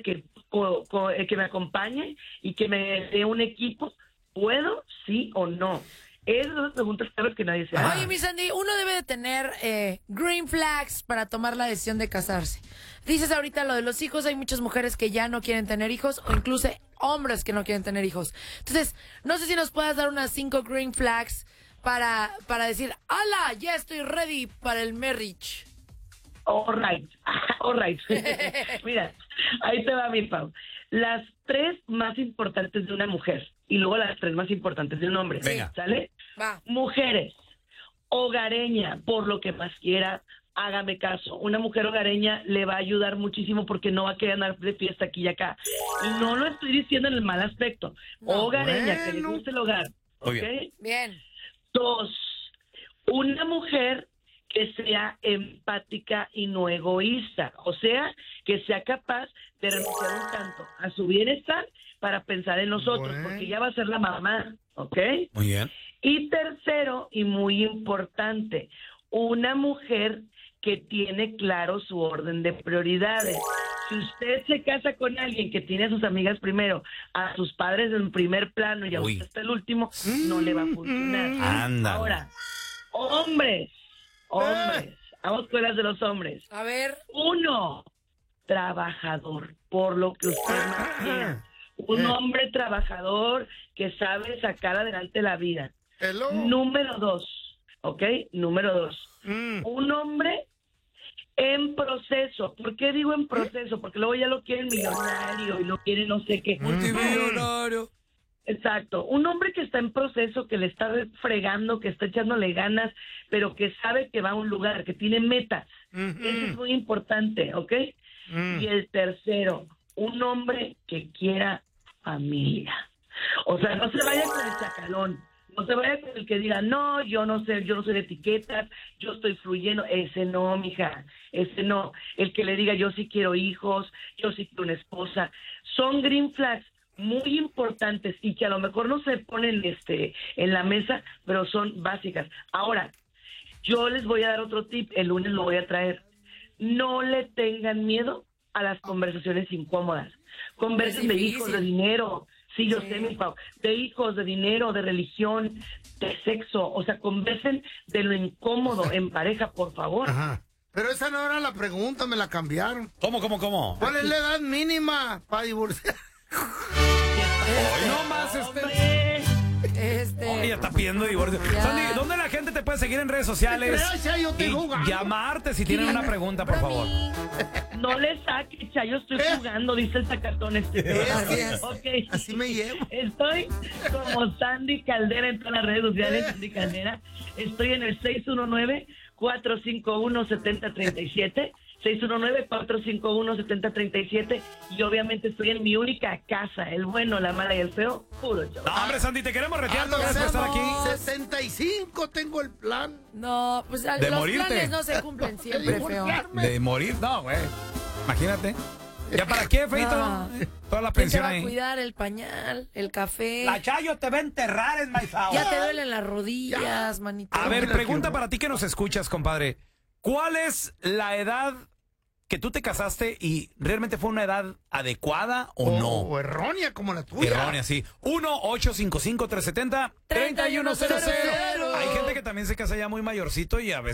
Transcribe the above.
que me acompañe y que me dé un equipo. ¿Puedo? ¿Sí o no? Esas son las preguntas claves que nadie se hace. Oye, mi Sandy, uno debe de tener green flags para tomar la decisión de casarse. Dices ahorita lo de los hijos, hay muchas mujeres que ya no quieren tener hijos o incluso hombres que no quieren tener hijos. Entonces, no sé si nos puedas dar unas 5 green flags para decir, ¡hala! Ya estoy ready para el marriage. All right. Mira, ahí te va mi Pau. Las 3 más importantes de una mujer y luego las 3 más importantes de un hombre. Venga. ¿Sale? Va. Mujeres, hogareña, por lo que más quiera, hágame caso. Una mujer hogareña le va a ayudar muchísimo porque no va a querer andar de fiesta aquí y acá. Y no lo estoy diciendo en el mal aspecto. Hogareña, que le guste el hogar. Muy ¿Ok? Bien. 2, una mujer que sea empática y no egoísta, o sea, que sea capaz de renunciar un tanto a su bienestar para pensar en nosotros, porque ella va a ser la mamá, ¿ok? Muy bien. Y 3, y muy importante, una mujer que tiene claro su orden de prioridades. Si usted se casa con alguien que tiene a sus amigas primero, a sus padres en primer plano y a usted hasta el último, no le va a funcionar. Ándale. Ahora, hombres, vamos con las de los hombres. A ver. 1, trabajador, por lo que usted más quiera. Un hombre trabajador que sabe sacar adelante la vida. Número 2, ¿ok? Número 2. Un hombre en proceso. ¿Por qué digo en proceso? Porque luego ya lo quieren millonario y lo quieren no sé qué. Multimillonario. Exacto. Un hombre que está en proceso, que le está fregando, que está echándole ganas, pero que sabe que va a un lugar, que tiene metas. Eso es muy importante, ¿ok? Y el 3, un hombre que quiera familia. O sea, no se vaya con el chacalón. No se vaya con el que diga, no, yo no soy de etiquetas, yo estoy fluyendo. Ese no, mija, ese no. El que le diga, yo sí quiero hijos, yo sí quiero una esposa. Son green flags muy importantes y que a lo mejor no se ponen en la mesa, pero son básicas. Ahora, yo les voy a dar otro tip, el lunes lo voy a traer. No le tengan miedo a las conversaciones incómodas. Conversen de hijos, de dinero. Sí, yo sé, mi Pau. De hijos, de dinero, de religión, de sexo. O sea, conversen de lo incómodo en pareja, por favor. Ajá. Pero esa no era la pregunta, me la cambiaron. ¿Cómo? ¿Cuál es la edad mínima para divorciar? Hoy no más Oye, está pidiendo divorcio. Ya. Sandy, ¿dónde la gente te puede seguir en redes sociales? Yo estoy Y jugando. llamarte si tienen una pregunta, por favor. No le saques, yo estoy jugando, dice el sacatón Así es. Ok. Así me llevo. Estoy como Sandy Caldera en todas las redes sociales, Sandy Caldera. Estoy en el 619-451-7037. 619-451-7037 y obviamente estoy en mi única casa, el bueno, la mala y el feo, puro show. No, hombre, Sandy, te queremos reteando. Gracias por estar aquí. 65 tengo el plan. No, pues ¿De los morirte? planes no se cumplen siempre, feo. De morir, no, güey. Imagínate. ¿Ya para qué, feito? No. Toda la ¿Quién te pensión va a ahí. cuidar el pañal, el café? La Chayo te va a enterrar en Maizao. Ya te duelen las rodillas, manito. A ver, pregunta para ti que nos escuchas, compadre. ¿Cuál es la edad que tú te casaste y realmente fue una edad adecuada o no? O errónea como la tuya. Errónea, sí. 1-855-370-3100. Hay gente que también se casa ya muy mayorcito y a veces